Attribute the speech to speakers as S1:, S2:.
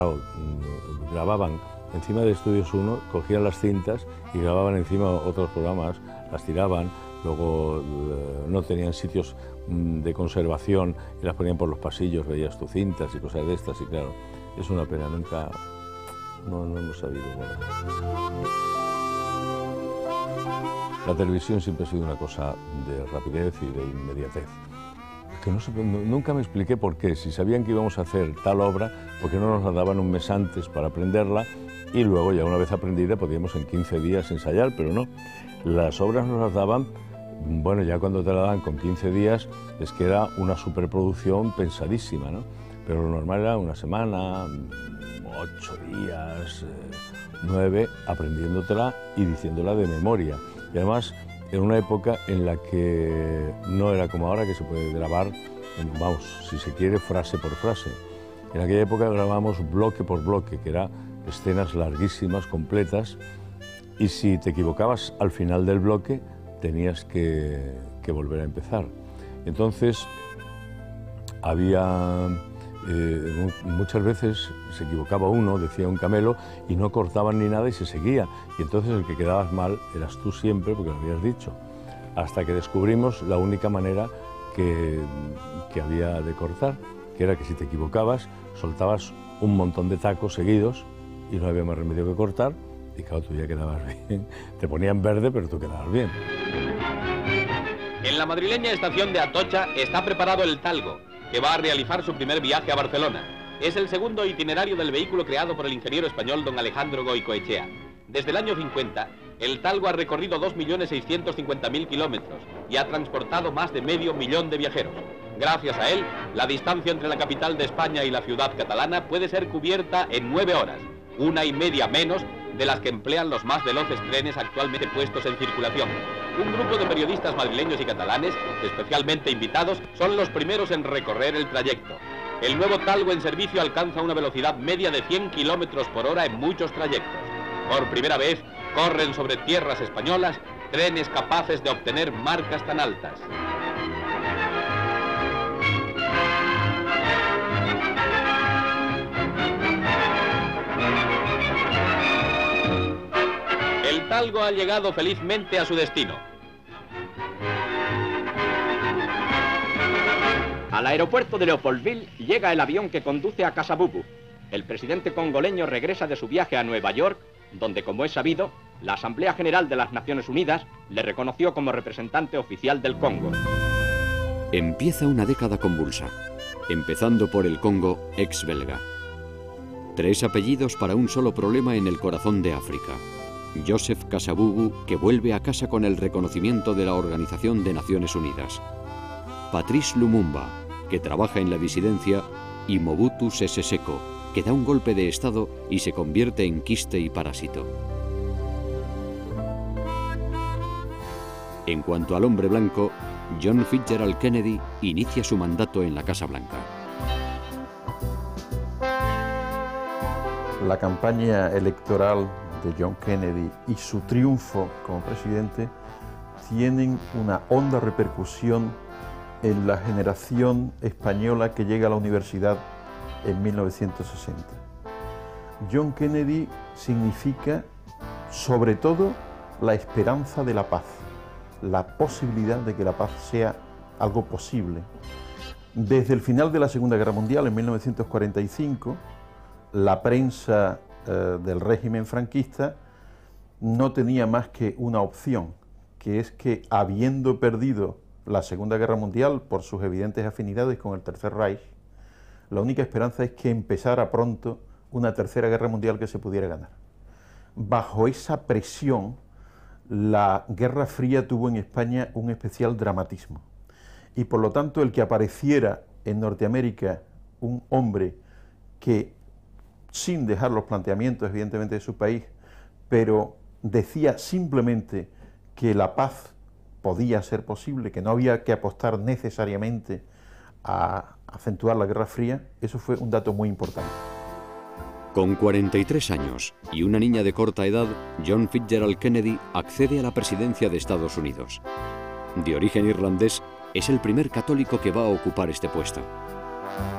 S1: grababan encima de Estudios 1, cogían las cintas y grababan encima otros programas, las tiraban, luego no tenían sitios de conservación y las ponían por los pasillos, veías tus cintas y cosas de estas, y claro, es una pena, nunca, no hemos sabido guardar. La televisión siempre ha sido una cosa de rapidez y de inmediatez. Que nunca me expliqué por qué, si sabían que íbamos a hacer tal obra, por qué no nos la daban un mes antes para aprenderla y luego ya una vez aprendida podíamos en 15 días ensayar, pero no. Las obras nos las daban, bueno, ya cuando te la daban con 15 días es que era una superproducción pensadísima, ¿no? Pero lo normal era una semana, 8 días, 9, aprendiéndotela y diciéndola de memoria. Y además, en una época en la que no era como ahora, que se puede grabar, vamos, si se quiere, frase por frase. En aquella época grabábamos bloque por bloque, que eran escenas larguísimas, completas, y si te equivocabas al final del bloque, tenías que volver a empezar. Entonces, había... muchas veces se equivocaba uno, decía un camelo, y no cortaban ni nada y se seguía. Y entonces el que quedabas mal eras tú siempre, porque lo habías dicho. Hasta que descubrimos la única manera que había de cortar, que era que si te equivocabas, soltabas un montón de tacos seguidos y no había más remedio que cortar, y claro, tú ya quedabas bien. Te ponían verde, pero tú quedabas bien.
S2: En la madrileña estación de Atocha está preparado el Talgo, que va a realizar su primer viaje a Barcelona. Es el segundo itinerario del vehículo creado por el ingeniero español don Alejandro Goicoechea. Desde el año 50, el Talgo ha recorrido 2.650.000 kilómetros y ha transportado más de medio millón de viajeros. Gracias a él, la distancia entre la capital de España y la ciudad catalana puede ser cubierta en 9 horas, 1,5 menos de las que emplean los más veloces trenes actualmente puestos en circulación. Un grupo de periodistas madrileños y catalanes, especialmente invitados, son los primeros en recorrer el trayecto. El nuevo Talgo en servicio alcanza una velocidad media de 100 kilómetros por hora en muchos trayectos. Por primera vez, corren sobre tierras españolas trenes capaces de obtener marcas tan altas. El Talgo ha llegado felizmente a su destino.
S3: Al aeropuerto de Leopoldville llega el avión que conduce a Kasavubu. El presidente congoleño regresa de su viaje a Nueva York, donde, como es sabido, la Asamblea General de las Naciones Unidas le reconoció como representante oficial del Congo.
S4: Empieza una década convulsa, empezando por el Congo ex-belga. 3 apellidos para un solo problema en el corazón de África. Joseph Kasavubu, que vuelve a casa con el reconocimiento de la Organización de Naciones Unidas. Patrice Lumumba, que trabaja en la disidencia, y Mobutu Sese Seko, que da un golpe de estado y se convierte en quiste y parásito. En cuanto al hombre blanco, John Fitzgerald Kennedy inicia su mandato en la Casa Blanca.
S5: La campaña electoral de John Kennedy y su triunfo como presidente tienen una honda repercusión en la generación española que llega a la universidad en 1960. John Kennedy significa, sobre todo, la esperanza de la paz, la posibilidad de que la paz sea algo posible. Desde el final de la Segunda Guerra Mundial, en 1945, la prensa del régimen franquista no tenía más que una opción, que es que, habiendo perdido la Segunda Guerra Mundial por sus evidentes afinidades con el Tercer Reich, la única esperanza es que empezara pronto una Tercera Guerra Mundial que se pudiera ganar. Bajo esa presión, la Guerra Fría tuvo en España un especial dramatismo, y por lo tanto el que apareciera en Norteamérica un hombre que, sin dejar los planteamientos evidentemente de su país, pero decía simplemente que la paz podía ser posible, que no había que apostar necesariamente a acentuar la Guerra Fría, eso fue un dato muy importante.
S4: Con 43 años y una niña de corta edad, John Fitzgerald Kennedy accede a la presidencia de Estados Unidos. De origen irlandés, es el primer católico que va a ocupar este puesto.